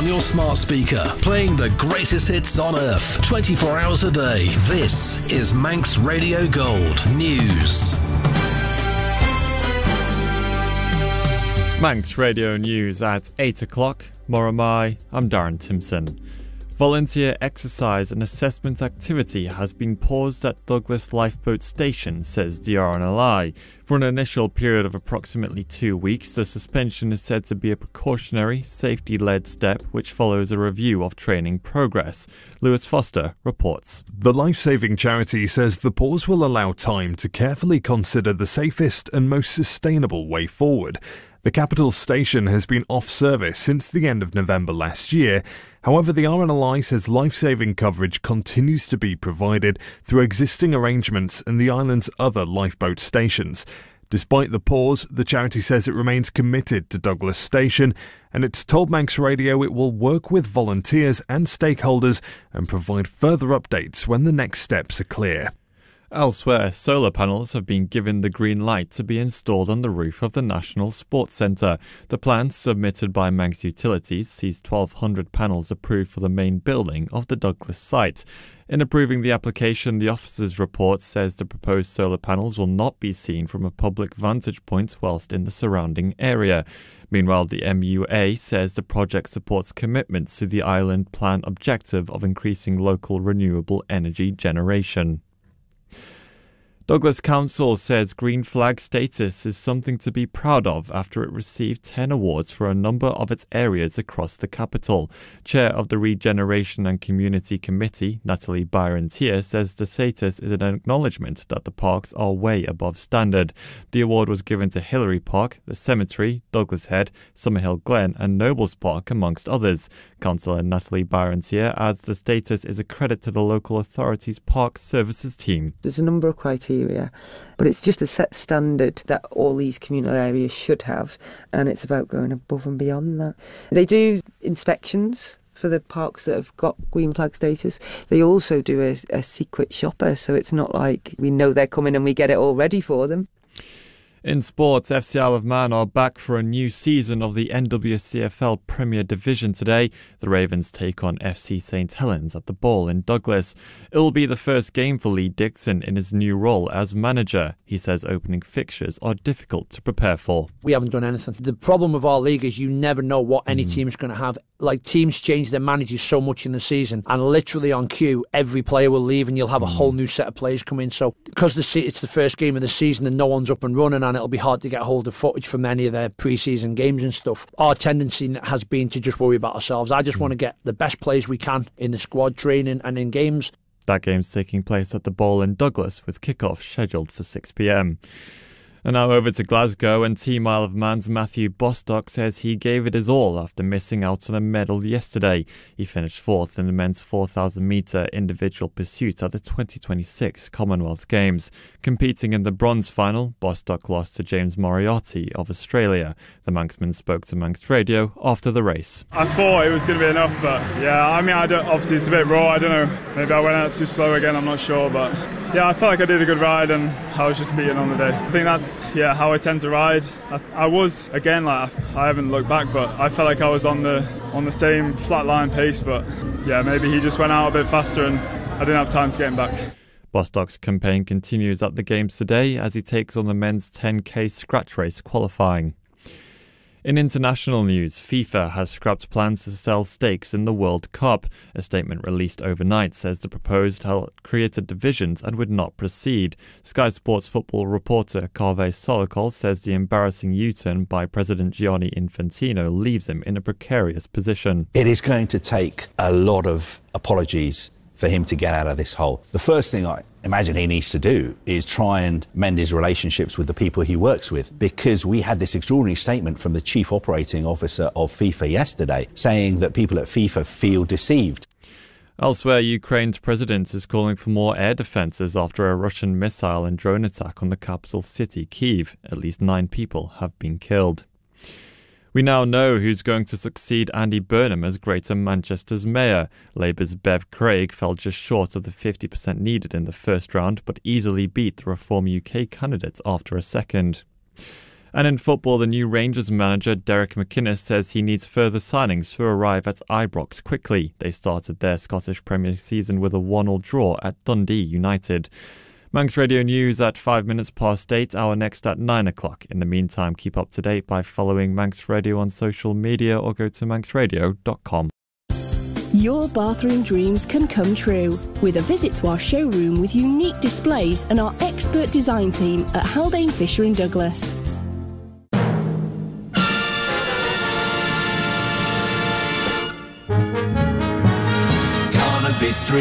your smart speaker, playing the greatest hits on earth, 24 hours a day. This is Manx Radio Gold News. Manx Radio News at 8 o'clock. Moramai, I'm Darren Timpson. Volunteer exercise and assessment activity has been paused at Douglas Lifeboat Station, says the RNLI. For an initial period of approximately 2 weeks, the suspension is said to be a precautionary, safety-led step which follows a review of training progress. Lewis Foster reports. The life-saving charity says the pause will allow time to carefully consider the safest and most sustainable way forward. The capital station has been off service since the end of November last year. However, the RNLI says life-saving coverage continues to be provided through existing arrangements in the island's other lifeboat stations. Despite the pause, the charity says it remains committed to Douglas Station, and it's told Manx Radio it will work with volunteers and stakeholders and provide further updates when the next steps are clear. Elsewhere, solar panels have been given the green light to be installed on the roof of the National Sports Centre. The plan submitted by Manx Utilities sees 1,200 panels approved for the main building of the Douglas site. In approving the application, the officer's report says the proposed solar panels will not be seen from a public vantage point whilst in the surrounding area. Meanwhile, the MUA says the project supports commitments to the island plan objective of increasing local renewable energy generation. Douglas Council says green flag status is something to be proud of after it received 10 awards for a number of its areas across the capital. Chair of the Regeneration and Community Committee, Natalie Byron-Tier, says the status is an acknowledgement that the parks are way above standard. The award was given to Hillary Park, the Cemetery, Douglas Head, Summerhill Glen and Nobles Park, amongst others. Councillor Natalie Byron-Tier adds the status is a credit to the local authority's park services team. There's a number of criteria, but it's just a set standard that all these communal areas should have, and it's about going above and beyond that. They do inspections for the parks that have got green flag status. They also do a secret shopper, so it's not like we know they're coming and we get it all ready for them. In sports, FC Isle of Man are back for a new season of the NWCFL Premier Division today. The Ravens take on FC St Helens at the Ball in Douglas. It will be the first game for Lee Dixon in his new role as manager. He says opening fixtures are difficult to prepare for. We haven't done anything. The problem with our league is you never know what any team is going to have. Like, teams change their managers so much in the season, and literally on cue, every player will leave and you'll have a whole new set of players come in. So because it's the first game of the season and no one's up and running, and it'll be hard to get hold of footage from any of their pre-season games and stuff, our tendency has been to just worry about ourselves. I just want to get the best players we can in the squad training and in games. That game's taking place at the Ball in Douglas, with kick-off scheduled for 6 p.m. And now over to Glasgow, and Team Isle of Man's Matthew Bostock says he gave it his all after missing out on a medal yesterday. He finished fourth in the men's 4,000-metre individual pursuit at the 2026 Commonwealth Games. Competing in the bronze final, Bostock lost to James Moriarty of Australia. The Manxman spoke to Manx Radio after the race. I thought it was going to be enough, but yeah, obviously it's a bit raw. I don't know, maybe I went out too slow again, I'm not sure, but yeah, I felt like I did a good ride and I was just beaten on the day. I think that's how I tend to ride. I was, again, I haven't looked back, but I felt like I was on the same flat line pace, but yeah, maybe he just went out a bit faster and I didn't have time to get him back. Bostock's campaign continues at the Games today as he takes on the men's 10k scratch race qualifying. In international news, FIFA has scrapped plans to sell stakes in the World Cup. A statement released overnight says the proposed created divisions and would not proceed. Sky Sports football reporter Kaveh Solokol says the embarrassing U-turn by President Gianni Infantino leaves him in a precarious position. It is going to take a lot of apologies for him to get out of this hole. The first thing I imagine he needs to do is try and mend his relationships with the people he works with, because we had this extraordinary statement from the chief operating officer of FIFA yesterday saying that people at FIFA feel deceived. Elsewhere, Ukraine's president is calling for more air defences after a Russian missile and drone attack on the capital city, Kyiv. At least 9 people have been killed. We now know who's going to succeed Andy Burnham as Greater Manchester's mayor. Labour's Bev Craig fell just short of the 50% needed in the first round, but easily beat the Reform UK candidate after a second. And in football, the new Rangers manager Derek McInnes says he needs further signings to arrive at Ibrox quickly. They started their Scottish Premier season with a 1-1 draw at Dundee United. Manx Radio News at 8:05, our next at 9 o'clock. In the meantime, keep up to date by following Manx Radio on social media or go to manxradio.com. Your bathroom dreams can come true with a visit to our showroom with unique displays and our expert design team at Haldane Fisher & Douglas. Gonna be